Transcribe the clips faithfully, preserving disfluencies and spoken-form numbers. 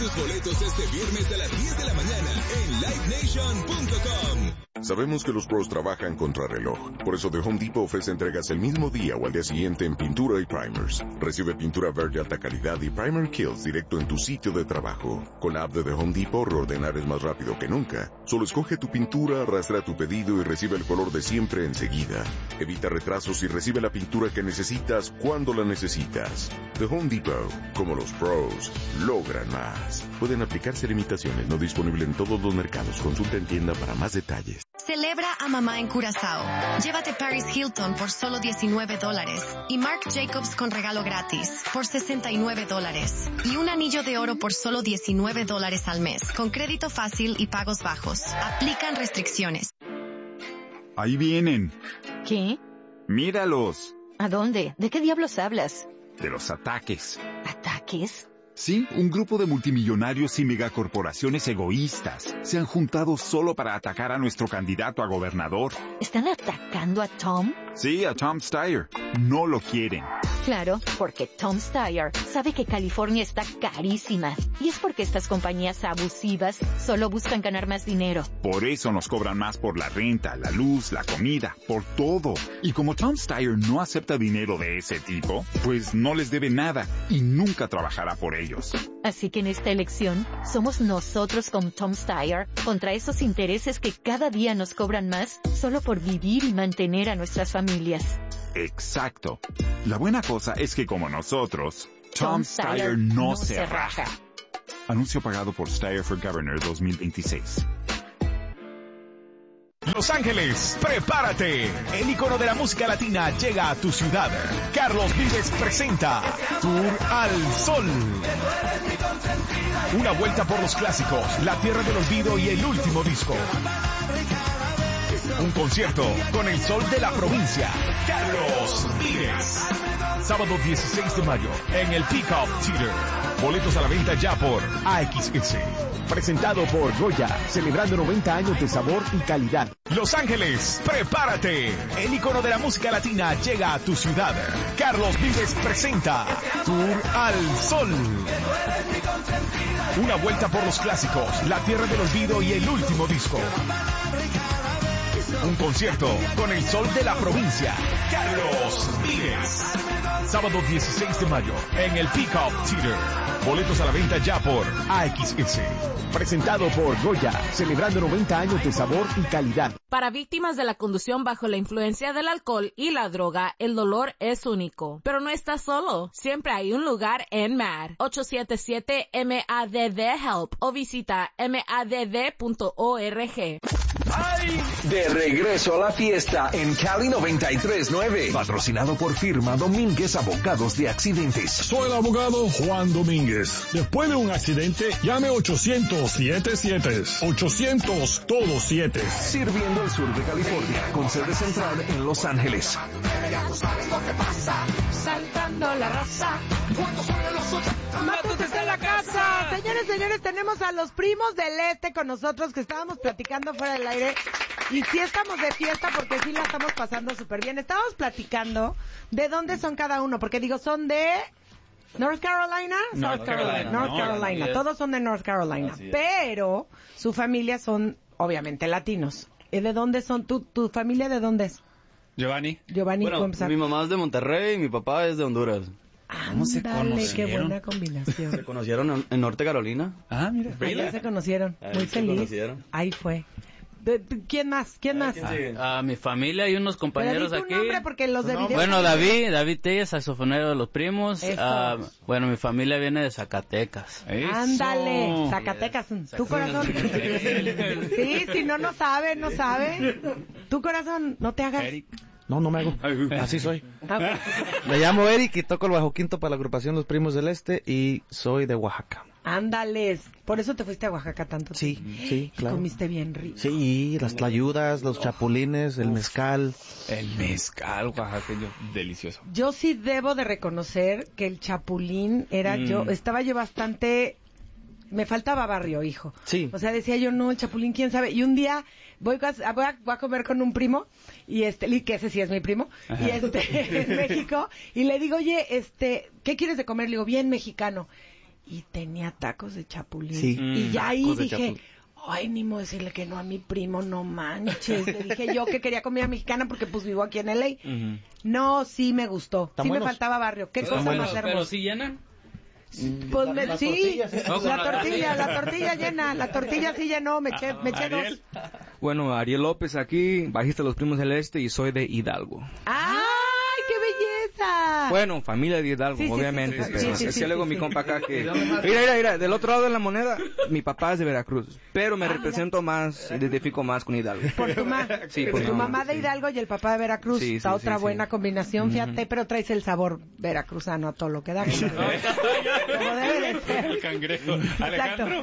tus boletos este viernes a las diez de la mañana en live nation punto com. Sabemos que los pros trabajan contra reloj. Por eso The Home Depot ofrece entregas el mismo día o al día siguiente en pintura y primers. Recibe pintura verde alta calidad y primer kills directo en tu sitio de trabajo. Con la app de The Home Depot, reordenar es más rápido que nunca. Solo escoge tu pintura, arrastra tu pedido y recibe el color de siempre enseguida. Evita retrasos y recibe la pintura que necesitas cuando la necesitas. The Home Depot, como los pros, logran más. Pueden aplicarse limitaciones, no disponible en todos los mercados. Consulta en tienda para más detalles. Celebra a mamá en Curazao. Llévate Paris Hilton por solo diecinueve dólares y Marc Jacobs con regalo gratis por sesenta y nueve dólares y un anillo de oro por solo diecinueve dólares al mes con crédito fácil y pagos bajos. Aplican restricciones. Ahí vienen. ¿Qué? Míralos. ¿A dónde? ¿De qué diablos hablas? De los ataques. ¿Ataques? Sí, un grupo de multimillonarios y megacorporaciones egoístas se han juntado solo para atacar a nuestro candidato a gobernador. ¿Están atacando a Tom? Sí, a Tom Steyer. No lo quieren. Claro, porque Tom Steyer sabe que California está carísima. Y es porque estas compañías abusivas solo buscan ganar más dinero. Por eso nos cobran más por la renta, la luz, la comida, por todo. Y como Tom Steyer no acepta dinero de ese tipo, pues no les debe nada y nunca trabajará por ellos. Así que en esta elección, somos nosotros con Tom Steyer contra esos intereses que cada día nos cobran más solo por vivir y mantener a nuestras familias. Exacto. La buena cosa es que como nosotros, Tom, Tom Steyer, Steyer no, no se, se raja. raja. Anuncio pagado por Steyer for Governor dos mil veintiséis. Los Ángeles, prepárate. El ícono de la música latina llega a tu ciudad. Carlos Vives presenta Tour al Sol. Una vuelta por los clásicos, la tierra del olvido y el último disco. Un concierto con el sol de la provincia, Carlos Vives. Sábado dieciséis de mayo en el Peacock Theater. Boletos a la venta ya por A X S. Presentado por Goya, celebrando noventa años de sabor y calidad. Los Ángeles, prepárate. El ícono de la música latina llega a tu ciudad. Carlos Vives presenta Tour al Sol. Una vuelta por los clásicos, la tierra del olvido y el último disco. Un concierto con el sol de la provincia, Carlos Vives. Sábado dieciséis de mayo en el Peacock Theater. Boletos a la venta ya por A X S. Presentado por Goya, celebrando noventa años de sabor y calidad. Para víctimas de la conducción bajo la influencia del alcohol y la droga, el dolor es único. Pero no estás solo. Siempre hay un lugar en M A D. ocho siete siete M A D D HELP o visita madd punto org. ¡Ay! De regreso a la fiesta en Cali noventa y tres nueve. Patrocinado por firma Domínguez Abogados de Accidentes. Soy el abogado Juan Domínguez. Después de un accidente, llame ochocientos siete siete. ochocientos todos siete. Sirviendo el sur de California, con sede central en Los Ángeles. Ya tú sabes lo que pasa. Saltando la raza. Cuando suenan los ocho. Matos desde la casa. Señores, señores, tenemos a los primos del este con nosotros que estábamos platicando fuera del aire. Y sí estamos de fiesta porque sí la estamos pasando súper bien. Estábamos platicando de dónde son cada uno. Porque digo, son de North Carolina. North South Carolina. Carolina. North No, Carolina. así es. Todos son de North Carolina. Así es. Pero su familia son, obviamente, latinos. ¿Y de dónde son? ¿Tu, tu familia de dónde es? Giovanni. Giovanni, Bueno, ¿cómo empezar? mi mamá es de Monterrey y mi papá es de Honduras. ¿Cómo se Dale, qué buena combinación. Se conocieron en, en Norte Carolina. Ah, mira. Ahí se conocieron. Ahí Muy se feliz. conocieron. Ahí fue. De- de- ¿Quién más? ¿Quién más? A, a mi familia y unos compañeros Pero di tu aquí. nombre porque los de video- Bueno, David, David Telles, saxofonero de los primos. Eso. Ah, bueno, mi familia viene de Zacatecas. Ándale, Zacatecas. ¿Tu corazón? Sí, si no, no sabe, no sabe. ¿Tu corazón? No te hagas. No, no me hago. Así soy. Ah, Me llamo Eric y toco el bajo quinto para la agrupación Los Primos del Este y soy de Oaxaca. Ándales. Por eso te fuiste a Oaxaca tanto Sí, tiempo. sí, Y claro. comiste bien rico. Sí, las tlayudas, los chapulines, el mezcal. El mezcal oaxaqueño, delicioso. Yo sí debo de reconocer que el chapulín era Mm. yo, estaba yo bastante, me faltaba barrio, hijo. Sí. O sea, decía yo, no, el chapulín, quién sabe. Y un día voy a, voy a, voy a comer con un primo, y este, y que ese sí es mi primo, Ajá. y este, en México, y le digo, oye, este, ¿qué quieres de comer? Le digo, bien mexicano. y tenía tacos de chapulín. Sí. Y ya ahí Tacos de dije, chapulín. ay, ni modo decirle que no a mi primo, no manches. Le dije yo que quería comida mexicana porque pues vivo aquí en L A. Uh-huh. No, sí me gustó. Sí buenos? me faltaba barrio. ¿Qué cosa más hermosa? Pero sí llenan. Pues me, la sí, tortilla, la no, tortilla, la tortilla llena, la tortilla sí llenó, me eché, me eché dos. Bueno, Ariel López aquí, bajista de Los Primos del Este y soy de Hidalgo. ¡Ay, qué belleza! Bueno, familia de Hidalgo, Sí, sí, obviamente, sí, sí, pero sí, sí, es sí, que luego sí, mi sí. compa acá que... Mira, mira, mira, del otro lado de la moneda, mi papá es de Veracruz, pero me Ah, represento más, identifico más con Hidalgo. Por tu, ma Sí, por por tu mi mamá mamá, de sí. Hidalgo y el papá de Veracruz. Sí, sí, Está sí, otra sí. buena combinación, fíjate, pero traes el sabor veracruzano a todo lo que da. Como, como debe de ser. El cangrejo. Alejandro.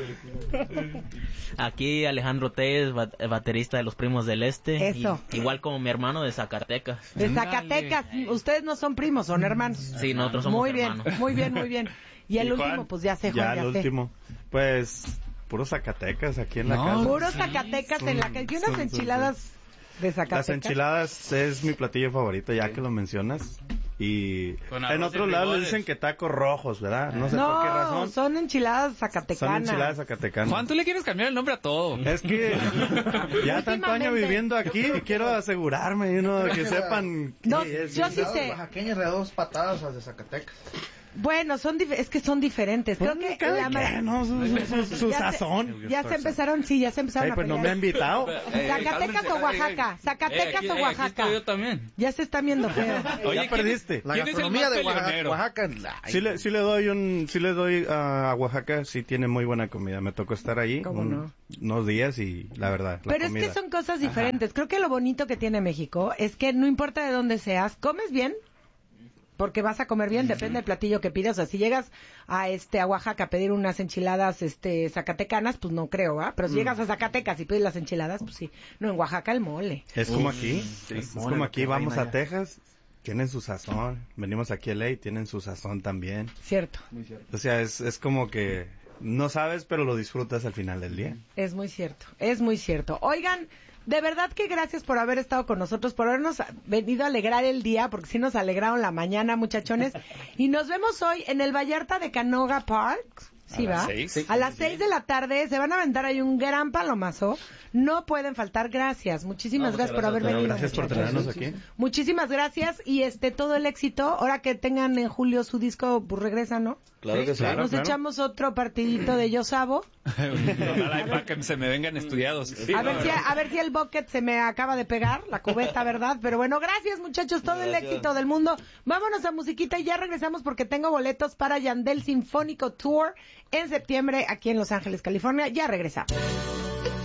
Aquí Alejandro Telles, bat- baterista de Los Primos del Este. Eso. Y- igual como mi hermano de Zacatecas. De Zacatecas. Ustedes no son primos, son hermanos. Sí, nosotros somos Muy bien, hermanos. muy bien, muy bien. Y el ¿Y último, Juan? pues ya sé, Ya, Juan, ya, el sé. último. Pues, puro Zacatecas aquí en la casa. Puros Zacatecas en la calle. Y unas enchiladas de Zacatecas. Las enchiladas es mi platillo favorito, ya que lo mencionas. Y Con en arroz y otros lados le frijoles. dicen que tacos rojos, ¿verdad? No sé por qué No, razón. son enchiladas Son zacatecanas. enchiladas zacatecanas. Juan, tú le quieres cambiar el nombre a todo. Es que ya tanto año Últimamente. viviendo aquí, quiero asegurarme, you know, que sepan qué No, es. yo sí sé. Oaxaqueñas de dos patadas a de Zacatecas. Bueno, son dif- es que son diferentes. Creo que Cada la ma- quien, ¿no? Su, su- su- su ya se- sazón. ya se empezaron, sí, ya se empezaron Ay, a pues no pelear. me ha invitado. Zacatecas o Oaxaca, Zacatecas Eh, aquí- o eh, aquí Oaxaca. estoy yo también. Ya se están viendo feo. Oye, Ya perdiste. La ¿Quién es el gastronomía más de Oaxaca, peleonero? Oaxaca. ay, Sí le, sí le doy un, sí le doy a Oaxaca, sí tiene muy buena comida. Me tocó estar ahí ¿Cómo un- no? unos días y la verdad, la Pero es comida. que son cosas diferentes. Creo que lo bonito que tiene México es que no importa de dónde seas, comes bien, porque vas a comer bien, depende del platillo que pidas. O sea, si llegas a este a Oaxaca a pedir unas enchiladas este zacatecanas, pues no creo, ¿ah? Pero si Mm. llegas a Zacatecas y pides las enchiladas, pues sí. No, en Oaxaca el mole. Es como aquí, es mole, como lo aquí que vamos reina a allá. Texas, tienen su sazón. Venimos aquí a L A, tienen su sazón también. Cierto. O sea, es, es como que no sabes, pero lo disfrutas al final del día. Es muy cierto, es muy cierto. Oigan, de verdad que gracias por haber estado con nosotros, por habernos venido a alegrar el día, porque sí nos alegraron la mañana, muchachones. Y nos vemos hoy en el Vallarta de Canoga Park. ¿Sí A las va? seis. A las seis de la tarde se van a aventar ahí un gran palomazo. No pueden faltar. Gracias. Muchísimas No, gracias por gracias haber a ti. venido. Gracias por muchachos. tenernos aquí. Muchísimas gracias y este todo el éxito. Ahora que tengan en julio su disco, pues regresa, ¿no? Claro que sí. Claro, Nos claro. echamos otro partidito de Yo Sabo. Ojalá y para que se me vengan estudiados. A ver si a ver si el bucket se me acaba de pegar, la cubeta, ¿verdad? Pero bueno, gracias muchachos, todo el éxito del mundo. Vámonos a musiquita y ya regresamos porque tengo boletos para Yandel Sinfónico Tour en septiembre aquí en Los Ángeles, California. Ya regresamos.